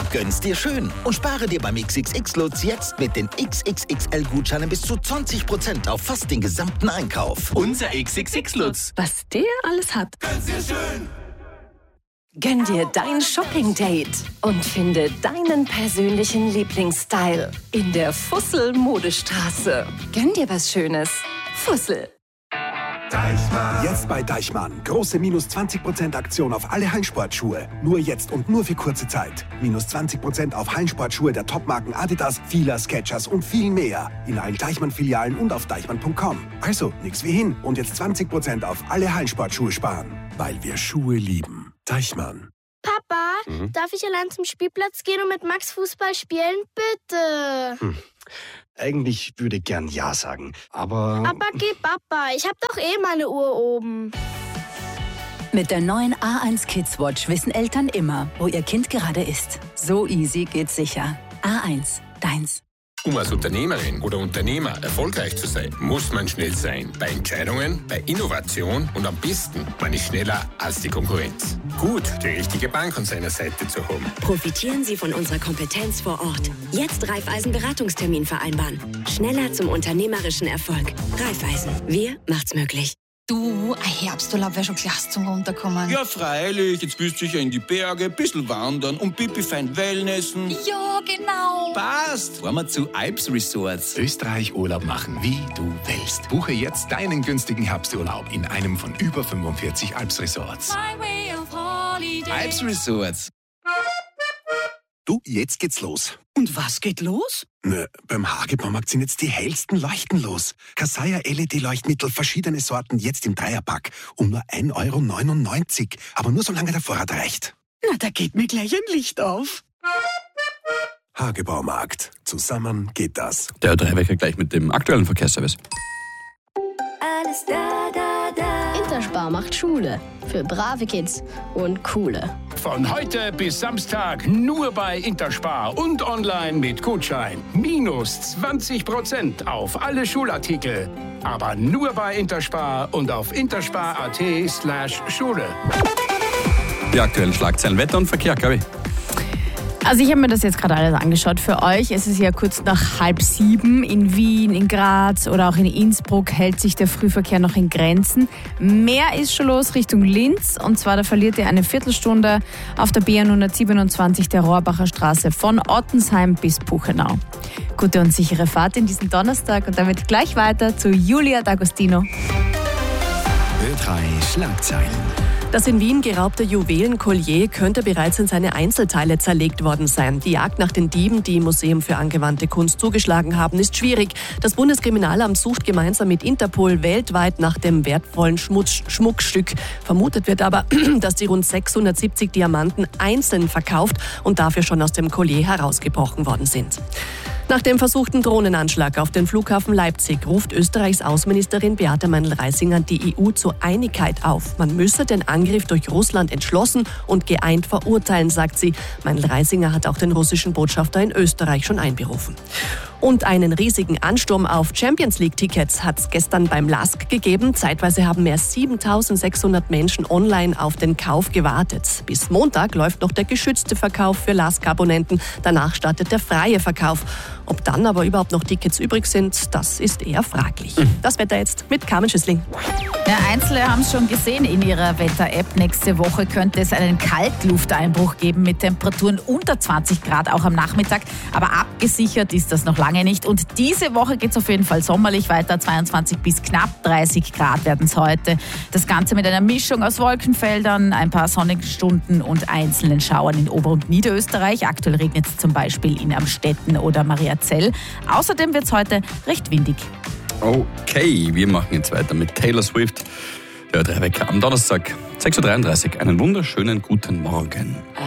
Gönn's dir schön und spare dir beim XXX-Lutz jetzt mit den XXXL-Gutscheinen bis zu 20% auf fast den gesamten Einkauf. Unser XXX-Lutz. Was der alles hat. Gönn's dir schön. Gönn dir dein Shopping-Date und finde deinen persönlichen Lieblingsstyle in der Fussel-Modestraße. Gönn dir was Schönes. Fussel. Deichmann. Jetzt bei Deichmann. Große minus 20% Aktion auf alle Hallensportschuhe. Nur jetzt und nur für kurze Zeit. Minus 20% auf Hallensportschuhe der Topmarken Adidas, Fila, Skechers und viel mehr. In allen Deichmann-Filialen und auf deichmann.com. Also, nix wie hin. Und jetzt 20% auf alle Hallensportschuhe sparen. Weil wir Schuhe lieben. Deichmann. Papa, darf ich allein zum Spielplatz gehen und mit Max Fußball spielen? Bitte. Eigentlich würde ich gern Ja sagen, aber... Aber geh, Papa, ich hab doch eh meine Uhr oben. Mit der neuen A1 Kids Watch wissen Eltern immer, wo ihr Kind gerade ist. So easy geht's sicher. A1, deins. Um als Unternehmerin oder Unternehmer erfolgreich zu sein, muss man schnell sein. Bei Entscheidungen, bei Innovation und am besten, man ist schneller als die Konkurrenz. Gut, die richtige Bank an seiner Seite zu haben. Profitieren Sie von unserer Kompetenz vor Ort. Jetzt Raiffeisen-Beratungstermin vereinbaren. Schneller zum unternehmerischen Erfolg. Raiffeisen. Wir macht's möglich. Du, ein Herbsturlaub wäre schon klasse zum Runterkommen. Ja, freilich. Jetzt willst du sicher in die Berge, ein bisschen wandern und pipi fein Wellnessen. Ja, genau. Passt. Fahren wir zu Alps Resorts. Österreich Urlaub machen, wie du willst. Buche jetzt deinen günstigen Herbsturlaub in einem von über 45 Alps Resorts. Alps Resorts. Du, jetzt geht's los. Und was geht los? Beim Hagebaumarkt sind jetzt die hellsten Leuchten los. Kasaya LED-Leuchtmittel, verschiedene Sorten, jetzt im Dreierpack. Um nur 1,99 €. Aber nur solange der Vorrat reicht. Na, da geht mir gleich ein Licht auf. Hagebaumarkt. Zusammen geht das. Der Dreiwecker gleich mit dem aktuellen Verkehrsservice. Alles da, da, da. Interspar macht Schule. Für brave Kids und coole. Von heute bis Samstag nur bei Interspar und online mit Gutschein. Minus 20% auf alle Schulartikel. Aber nur bei Interspar und auf interspar.at/Schule. Die aktuellen Schlagzeilen, Wetter und Verkehr, Gabi. Also ich habe mir das jetzt gerade alles angeschaut für euch. Es ist ja kurz nach 6:30 in Wien, in Graz oder auch in Innsbruck hält sich der Frühverkehr noch in Grenzen. Mehr ist schon los Richtung Linz und zwar da verliert ihr eine Viertelstunde auf der B127 der Rohrbacher Straße von Ottensheim bis Puchenau. Gute und sichere Fahrt in diesen Donnerstag und damit gleich weiter zu Julia D'Agostino. Ö3 Schlagzeilen. Das in Wien geraubte Juwelenkollier könnte bereits in seine Einzelteile zerlegt worden sein. Die Jagd nach den Dieben, die im Museum für angewandte Kunst zugeschlagen haben, ist schwierig. Das Bundeskriminalamt sucht gemeinsam mit Interpol weltweit nach dem wertvollen Schmuckstück. Vermutet wird aber, dass die rund 670 Diamanten einzeln verkauft und dafür schon aus dem Kollier herausgebrochen worden sind. Nach dem versuchten Drohnenanschlag auf den Flughafen Leipzig ruft Österreichs Außenministerin Beate Meindl-Reisinger die EU zur Einigkeit auf. Man müsse den Angriff durch Russland entschlossen und geeint verurteilen, sagt sie. Meindl-Reisinger hat auch den russischen Botschafter in Österreich schon einberufen. Und einen riesigen Ansturm auf Champions-League-Tickets hat es gestern beim LASK gegeben. Zeitweise haben mehr 7.600 Menschen online auf den Kauf gewartet. Bis Montag läuft noch der geschützte Verkauf für LASK-Abonnenten. Danach startet der freie Verkauf. Ob dann aber überhaupt noch Tickets übrig sind, das ist eher fraglich. Das Wetter jetzt mit Carmen Schüssling. Ja, Einzelne haben es schon gesehen in ihrer Wetter-App. Nächste Woche könnte es einen Kaltlufteinbruch geben mit Temperaturen unter 20 Grad, auch am Nachmittag. Aber abgesichert ist das noch lange nicht. Und diese Woche geht es auf jeden Fall sommerlich weiter. 22 bis knapp 30 Grad werden es heute. Das Ganze mit einer Mischung aus Wolkenfeldern, ein paar sonnigen Stunden und einzelnen Schauern in Ober- und Niederösterreich. Aktuell regnet es zum Beispiel in Amstetten oder Mariazell. Außerdem wird es heute recht windig. Okay, wir machen jetzt weiter mit Taylor Swift. Der Dreiwecker am Donnerstag, 6:33 Uhr. Einen wunderschönen guten Morgen.